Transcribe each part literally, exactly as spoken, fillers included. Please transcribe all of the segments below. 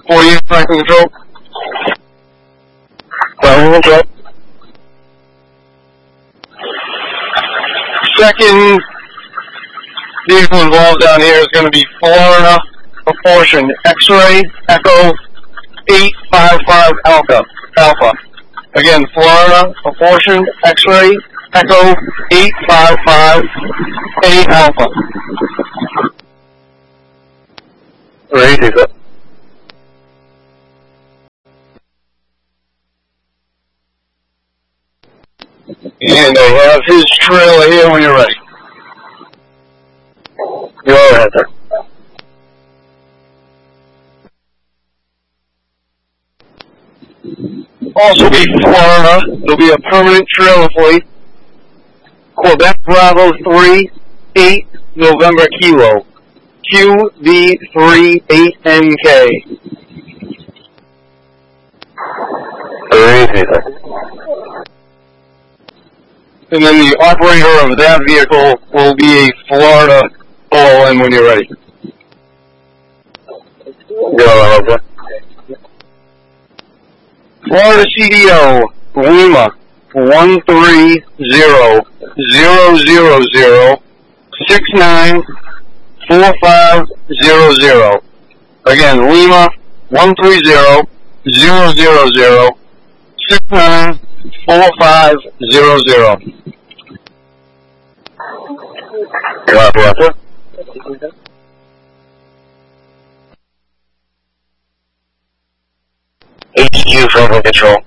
forty-eight, flight control. Flight control. Second vehicle involved down here is going to be Florida Proportion X-Ray Echo eight five five Alpha. Alpha. Again, Florida Proportion X-Ray Echo eight five five A Alpha. Ready to go. And I have his trailer here when you're ready. You're all right, sir. Also be Florida. There'll be a permanent trailer for you. Quebec Bravo three eight November Kilo. Q B three eight N K. Ready, sir. And then the operator of that vehicle will be a Florida O L N when you're ready. You're all right, sir. Florida C D O, Lima, one three zero zero zero zero six nine four five zero zero. Again, Lima, one three zero zero zero zero six nine four five zero zero. You're all right, sir. H Q Franklin Control.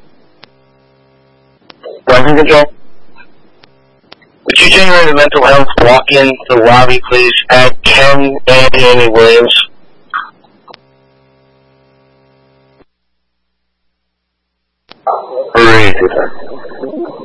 Franklin Control. Would you generate a mental health walk-in to the lobby, please, at Ken and Amy Williams? Ready, sir.